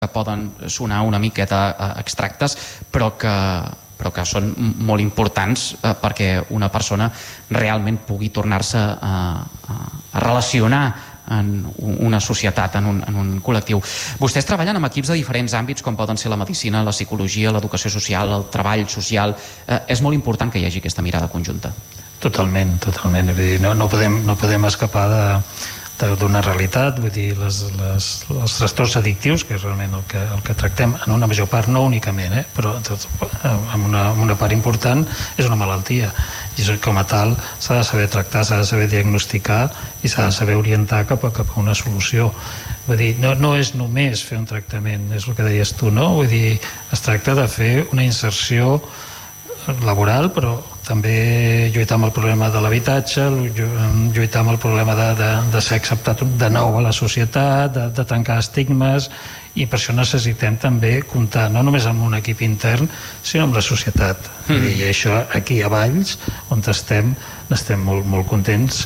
poden sonar una miqueta abstractes, però que són molt importants perquè una persona realment pugui tornar-se a relacionar en una societat, en un col·lectiu. Vostès treballen amb equips de diferents àmbits, com poden ser la medicina, la psicologia, l'educació social, el treball social. És molt important que hi hagi aquesta mirada conjunta. Totalment. No podem escapar d'una realitat. Vull dir, els trastorns addictius, que és realment el que tractem en una major part, no únicament, però en una part important, és una malaltia, i com a tal s'ha de saber tractar, s'ha de saber diagnosticar i s'ha de saber orientar cap a una solució. Vull dir, no és només fer un tractament, és el que deies tu, no? Vull dir, es tracta de fer una inserció laboral, però també lluitar amb el problema de l'habitatge, lluitar amb el problema de ser acceptat de nou a la societat, de trencar estigmes, i per això necessitem també comptar no només amb un equip intern, sinó amb la societat. I això aquí a Valls, on estem molt contents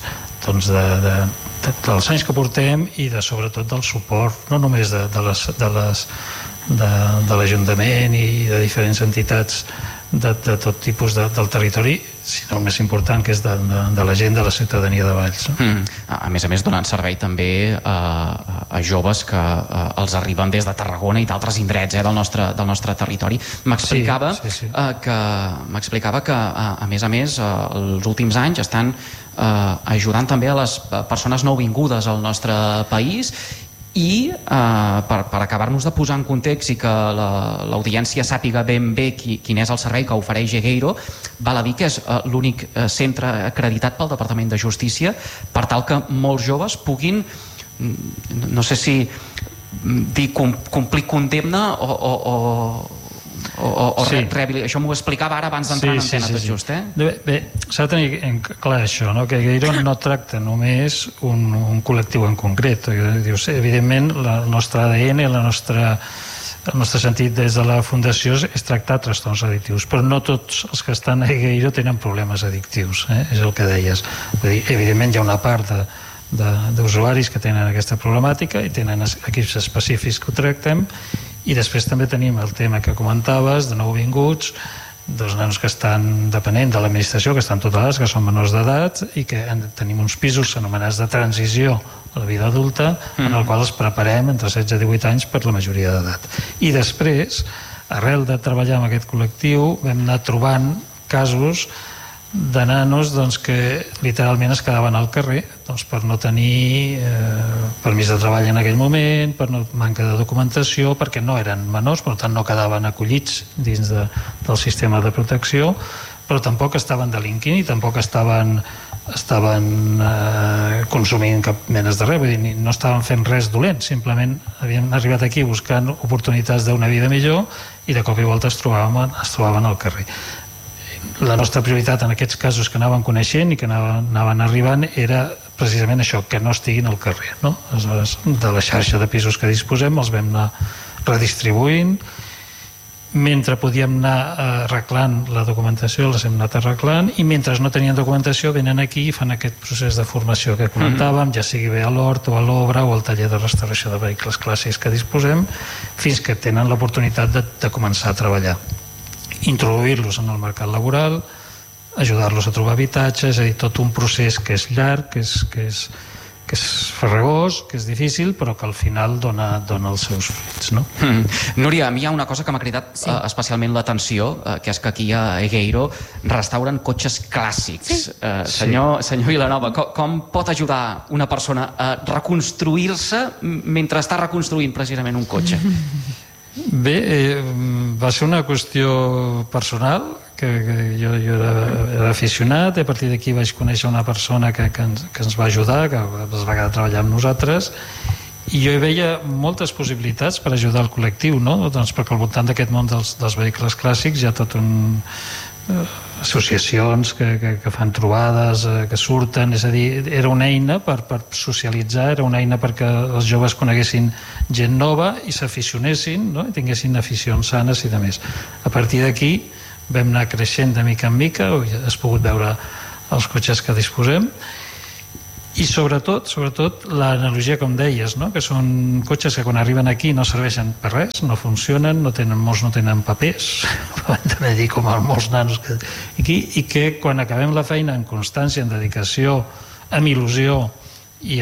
dels anys que portem i sobretot del suport, no només de l'Ajuntament i de diferents entitats de tot tipus del territori, sinó el més important, que és de la gent, de la ciutadania de Valls. A més, donant servei també a joves que els arriben des de Tarragona i d'altres indrets del nostre territori. M'explicava que, a més, els últims anys estan ajudant també a les persones nouvingudes al nostre país. I per acabar-nos de posar en context i que l'audiència sàpiga ben bé quin és el servei que ofereix eGeiro, val a dir que és l'únic centre acreditat pel Departament de Justícia per tal que molts joves puguin, no sé si dir complir condemna això m'ho explicava ara abans d'entrar en antena tot just. Bé, s'ha de tenir clar això, que eGeiro no tracta només un col·lectiu en concret. Evidentment, el nostre ADN, el nostre sentit des de la Fundació és tractar trastorns addictius, però no tots els que estan a eGeiro tenen problemes addictius, és el que deies. Evidentment hi ha una part d'usuaris que tenen aquesta problemàtica i tenen equips específics que ho tractem, i després també tenim el tema que comentaves de nouvinguts, dels nanos que estan depenent de l'administració, que estan tutelats, que són menors d'edat, i que tenim uns pisos anomenats de transició a la vida adulta, en el qual els preparem entre 16 i 18 anys per la majoria d'edat. I després, arrel de treballar amb aquest col·lectiu, vam anar trobant casos de nanos que literalment es quedaven al carrer per no tenir permís de treball en aquell moment, per manca de documentació, perquè no eren menors, per tant no quedaven acollits dins del sistema de protecció, però tampoc estaven delinquint i tampoc estaven consumint cap menes de res, vull dir, no estaven fent res dolent, simplement havien arribat aquí buscant oportunitats d'una vida millor i de cop i volta es trobaven al carrer. La nostra prioritat en aquests casos que anaven coneixent i que anaven arribant era precisament això, que no estiguin al carrer. Aleshores, de la xarxa de pisos que disposem els vam anar redistribuint. Mentre podíem anar arreglant la documentació, les hem anat arreglant, i mentre no tenien documentació venen aquí i fan aquest procés de formació que comentàvem, ja sigui bé a l'Hort o a l'Obra o al taller de restauració de vehicles clàssics que disposem, fins que tenen l'oportunitat de començar a treballar. Introduir-los en el mercat laboral, ajudar-los a trobar habitatge, és a dir, tot un procés que és llarg, que és farragós, que és difícil, però que al final dona els seus fruits. Núria, a mi hi ha una cosa que m'ha cridat especialment l'atenció, que és que aquí a eGeiro restauren cotxes clàssics. Senyor Vilanova, com pot ajudar una persona a reconstruir-se mentre està reconstruint precisament un cotxe? Bé, va ser una qüestió personal, que jo era aficionat, i a partir d'aquí vaig conèixer una persona que ens va ajudar, que es va quedar treballant amb nosaltres, i jo hi veia moltes possibilitats per ajudar el col·lectiu, perquè al voltant d'aquest món dels vehicles clàssics hi ha tot associacions que fan trobades, que surten, és a dir, era una eina per socialitzar, era una eina perquè els joves coneguessin gent nova i s'aficionessin, i tinguessin aficions sanes i de més. A partir d'aquí vam anar creixent de mica en mica, has pogut veure els cotxes que disposem, I sobretot l'analogia, com deies, no? Que són cotxes que quan arriben aquí no serveixen per res, no funcionen, molts no tenen papers, també dir com molts nanos aquí, i que quan acabem la feina en constància, en dedicació, amb il·lusió i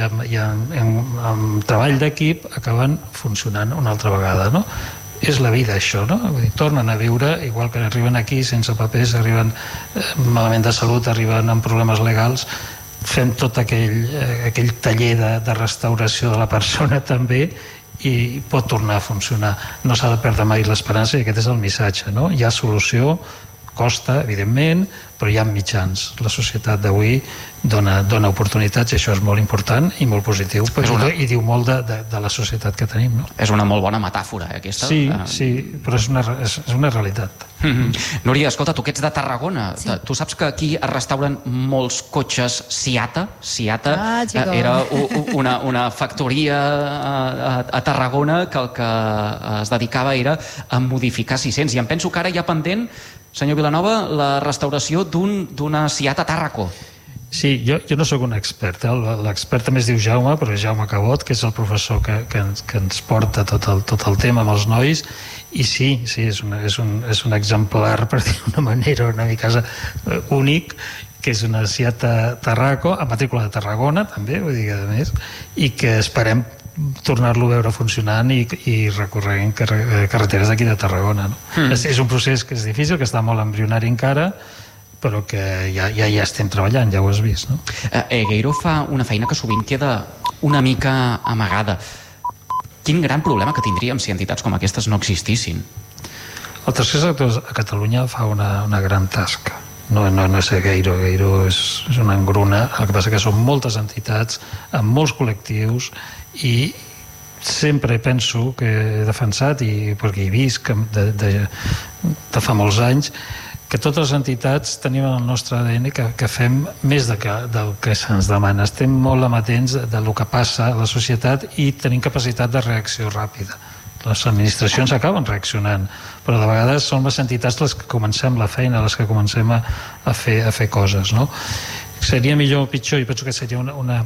amb treball d'equip, acaben funcionant una altra vegada, no? És la vida, això, no? Vull dir, tornen a viure, igual que arriben aquí sense papers, arriben malament de salut, arriben amb problemes legals, fem tot aquell taller de restauració de la persona també, i pot tornar a funcionar. No s'ha de perdre mai l'esperança, i aquest és el missatge, no? Hi ha solució, costa, evidentment, però hi ha mitjans. La societat d'avui dona oportunitats, i això és molt important i molt positiu, i diu molt de la societat que tenim, no? És una molt bona metàfora, aquesta. Sí, però és una realitat. Núria, escolta, tu que ets de Tarragona, tu saps que aquí es restauren molts cotxes Seata? Seata era una factoria a Tarragona que el que es dedicava era a modificar 600, i em penso que ara hi ha pendent, senyor Vilanova, la restauració d'una Seata Tàrraco. Sí, jo no sóc un expert, l'expert també es diu Jaume, però és Jaume Cabot, que és el professor que ens porta tot el tema amb els nois, i sí, és un exemplar, per dir d'una manera una mica únic, que és una Seata Tàrraco, a matrícula de Tarragona també, vull dir que a més, i que esperem tornar-lo a veure funcionant i recorrent carreteres d'aquí de Tarragona, no? És un procés que és difícil, que està molt embrionari encara, però que ja estem treballant, ja ho has vist, no? Egeiro fa una feina que sovint queda una mica amagada. Quin gran problema que tindríem si entitats com aquestes no existissin? El tercer sector a Catalunya fa una gran tasca. No és Egeiro és una engruna. El que passa que són moltes entitats, amb molts col·lectius, i sempre penso que he defensat, i perquè he vist de fa molts anys, que totes les entitats tenim el nostre ADN que fem més del que se'ns demana. Estem molt amatents del que passa a la societat i tenim capacitat de reacció ràpida. Les administracions acaben reaccionant, però de vegades són les entitats les que comencem la feina, les que comencem a fer coses, no? Seria millor o pitjor? Jo penso que seria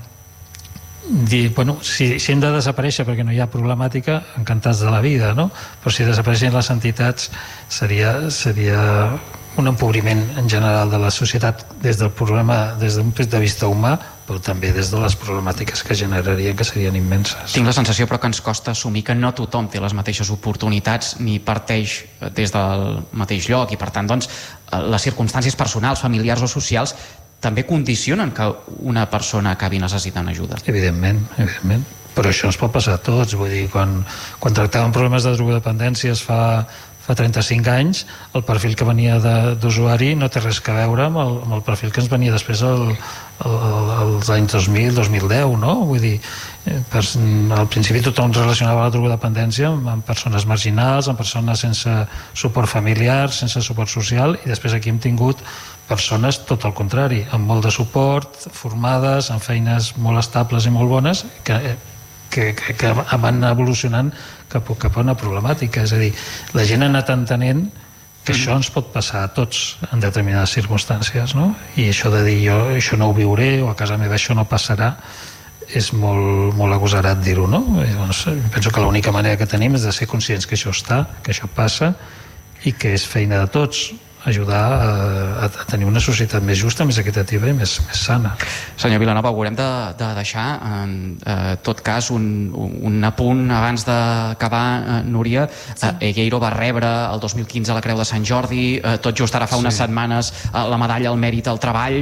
si hem de desaparèixer perquè no hi ha problemàtica, encantats de la vida, no? Però si desapareixen les entitats seria un empobriment en general de la societat des d'un punt de vista humà, però també des de les problemàtiques que generarien, que serien immenses. Tinc la sensació, però, que ens costa assumir que no tothom té les mateixes oportunitats ni parteix des del mateix lloc, i per tant, doncs, les circumstàncies personals, familiars o socials també condicionen que una persona acabi necessitant ajuda. Evidentment. Però això ens pot passar a tots. Vull dir, quan tractàvem problemes de drogodependències fa 35 anys, el perfil que venia d'usuari no té res a veure amb el perfil que ens venia després als anys 2000, 2010, no? Vull dir, al principi tothom relacionava la drogodependència amb persones marginals, amb persones sense suport familiar, sense suport social, i després aquí hem tingut persones tot el contrari, amb molt de suport, formades, amb feines molt estables i molt bones, que van evolucionant cap a una problemàtica. És a dir, la gent ha anat entenent que això ens pot passar a tots en determinades circumstàncies, no? I això de dir jo això no ho viuré, o a casa meva això no passarà, és molt agosarat dir-ho, no? Doncs, penso que l'única manera que tenim és de ser conscients que això que això passa, i que és feina de tots ajudar a tenir una societat més justa, més equitativa i més sana. Senyor Vilanova, haurem de deixar en tot cas un apunt abans d'acabar, Núria. Egeiro va rebre el 2015 la Creu de Sant Jordi, tot just ara fa unes setmanes la medalla al mèrit al treball,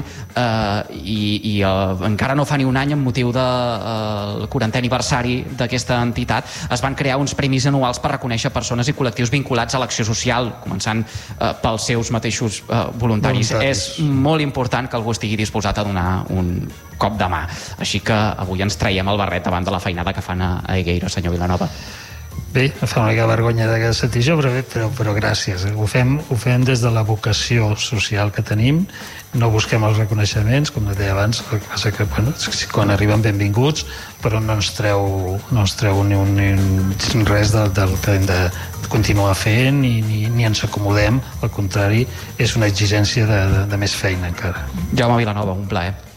i encara no fa ni un any, amb motiu del 40è aniversari d'aquesta entitat, es van crear uns premis anuals per reconèixer persones i col·lectius vinculats a l'acció social, començant pels seus mateixos voluntaris. És molt important que algú estigui disposat a donar un cop de mà. Així que avui ens traiem el barret davant de la feinada que fan a Egeiro, senyor Vilanova. Bé, em fa una mica vergonya de sentir això, però gràcies. Ho fem des de la vocació social que tenim, no busquem els reconeixements, com deia abans, el que passa que quan arriben benvinguts, però no ens treu ni res del que hem de continuar fent, ni ens acomodem, al contrari, és una exigència de més feina encara. Jaume Vilanova, un plaer.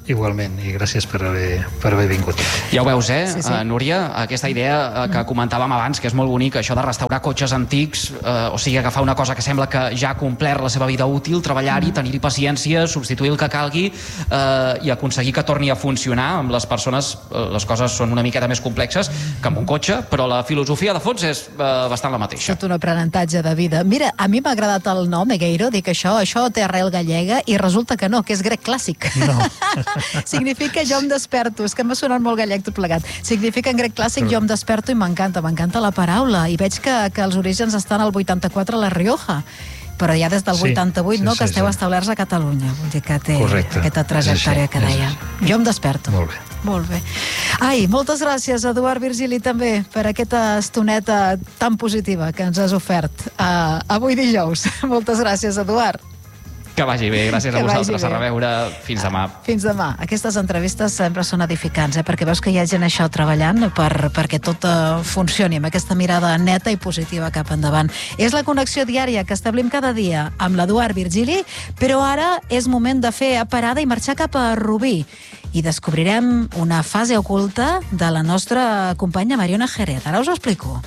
Igualment, i gràcies per haver vingut. Ja ho veus, sí. Núria, aquesta idea que comentàvem abans, que és molt bonic, això de restaurar cotxes antics, o sigui, agafar una cosa que sembla que ja ha complert la seva vida útil, treballar-hi, tenir-hi paciència, substituir el que calgui i aconseguir que torni a funcionar. Amb les persones les coses són una miqueta més complexes que amb un cotxe, però la filosofia de fons és bastant la mateixa. Tot un aprenentatge de vida. Mira, a mi m'ha agradat el nom, Egueiro, dic això té arrel gallega, i resulta que no, que és grec clàssic. No. Significa jo em desperto, és que m'ha sonat molt gallec tot plegat. Significa en grec clàssic jo em desperto i m'encanta la paraula, i veig que els orígens estan al 84 a La Rioja, però ja des del 88, no? Que esteu establerts a Catalunya. Vull dir que té aquesta trajectòria que deia. Jo em desperto. Molt bé. Ai, moltes gràcies, Eduard Virgili, també, per aquesta estoneta tan positiva que ens has ofert avui dijous. Moltes gràcies, Eduard. Que vagi bé, gràcies a vosaltres, a reveure, fins demà. Fins demà. Aquestes entrevistes sempre són edificants, perquè veus que hi ha gent això treballant perquè tot funcioni amb aquesta mirada neta i positiva cap endavant. És la connexió diària que establim cada dia amb l'Eduard Virgili, però ara és moment de fer parada i marxar cap a Rubí. I descobrirem una fase oculta de la nostra companya Mariona Jerez. Ara us ho explico.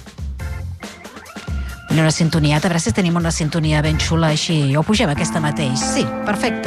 Una sintonia, a veure si tenim una sintonia ben xula així. O pugem aquesta mateix. Sí, perfecte.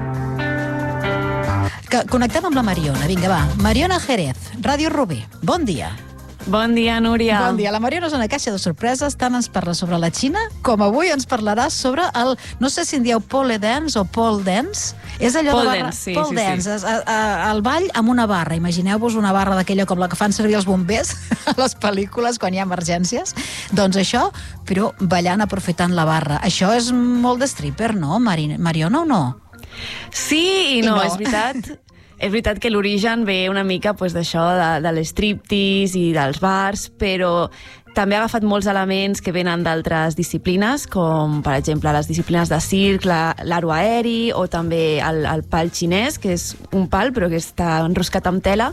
Connectem amb la Mariona. Vinga, va. Mariona Jerez, Ràdio Rubí. Bon dia. Bon dia, Núria. Bon dia. La Mariona és una caixa de sorpreses. Tant ens parla sobre la Xina, com avui ens parlarà sobre el... No sé si en dieu pole dance o pole dance. És allò pole de barra... dance, sí. Pole dance. El ball amb una barra. Imagineu-vos una barra d'aquella com la que fan servir els bombers a les pel·lícules quan hi ha emergències. Doncs això, però ballant, aprofitant la barra. Això és molt de stripper, no, Mariona, o no? Sí i no, és veritat. És veritat que l'origen ve una mica d'això, de l'striptease i dels bars, però també ha agafat molts elements que venen d'altres disciplines, com, per exemple, les disciplines de circ, l'aro aeri, o també el pal xinès, que és un pal, però que està enroscat amb tela,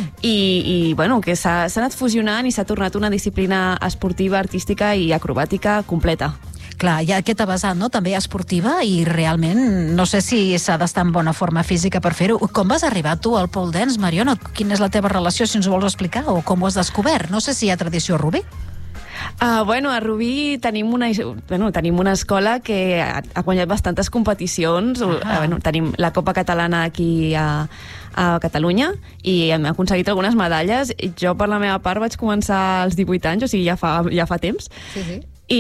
i bueno, que s'ha anat fusionant i s'ha tornat una disciplina esportiva, artística i acrobàtica completa. Clar, hi ha aquesta vessant, no?, també esportiva, i realment no sé si s'ha d'estar en bona forma física per fer-ho. Com vas arribar tu al pole dance, Mariona? Quina és la teva relació, si ens ho vols explicar, o com ho has descobert? No sé si hi ha tradició a Rubí. A Rubí tenim una escola que ha guanyat bastantes competicions. Tenim la Copa Catalana aquí a Catalunya i hem aconseguit algunes medalles. Jo, per la meva part, vaig començar als 18 anys, o sigui, ja fa temps. Sí.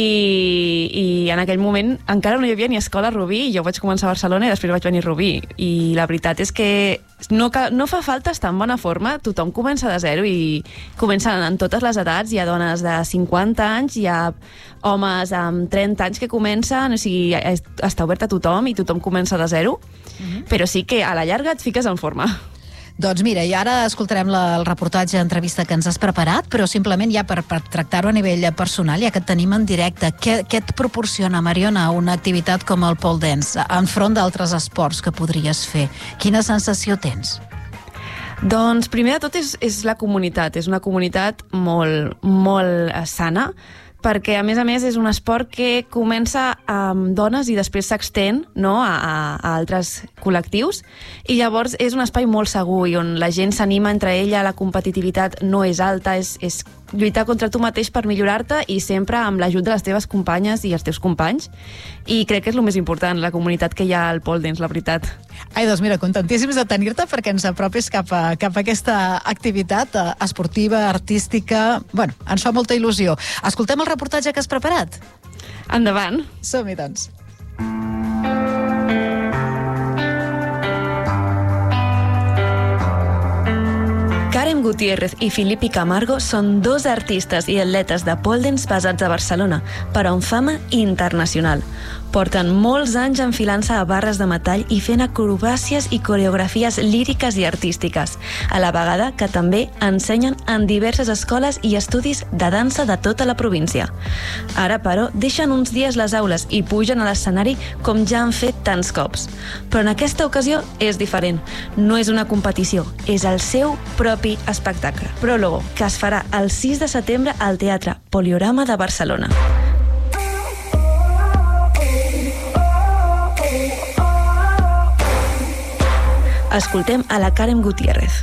I en aquell moment encara no hi havia ni escola a Rubí, i jo vaig començar a Barcelona i després vaig venir a Rubí, i la veritat és que no fa falta estar en bona forma. Tothom comença de zero i comencen en totes les edats. Hi ha dones de 50 anys, hi ha homes amb 30 anys que comencen, o sigui, està obert a tothom i tothom comença de zero, però sí que a la llarga et fiques en forma. Doncs mira, i ara escoltarem el reportatge, entrevista que ens has preparat, però simplement ja per tractar-ho a nivell personal, ja que et tenim en directe, què et proporciona, Mariona, una activitat com el pole dance, enfront d'altres esports que podries fer? Quina sensació tens? Doncs primer de tot és la comunitat, és una comunitat molt, molt sana, perquè a més és un esport que comença amb dones i després s'extén, no?, a altres col·lectius, i llavors és un espai molt segur i on la gent s'anima entre ella, la competitivitat no és alta, és lluitar contra tu mateix per millorar-te, i sempre amb l'ajut de les teves companyes i els teus companys, i crec que és el més important, la comunitat que hi ha al pole dance, la veritat. Ai, doncs mira, contentíssims de tenir-te perquè ens apropis cap a aquesta activitat esportiva, artística. Bueno, ens fa molta il·lusió. Escoltem el reportatge que has preparat? Endavant. Som-hi, doncs. Karen Gutiérrez i Filippi Camargo són dos artistes i atletes de pole dance basats a Barcelona, però amb fama internacional. Porten molts anys enfilant-se a barres de metall i fent acrobàcies i coreografies líriques i artístiques, a la vegada que també ensenyen en diverses escoles i estudis de dansa de tota la província. Ara, però, deixen uns dies les aules i pugen a l'escenari com ja han fet tants cops. Però en aquesta ocasió és diferent. No és una competició, és el seu propi espectacle. Pròlogo, que es farà el 6 de setembre al Teatre Poliorama de Barcelona. Escoltem a la Karen Gutiérrez.